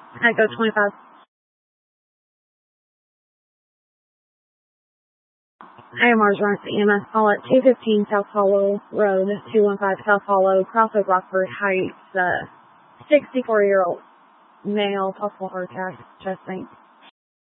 Echo 25. AMR's run to EMS call at 215 South Hollow Road, 215 South Hollow, Cross Oak Rockford Heights, 64-year-old male, possible heart attack, chest pain.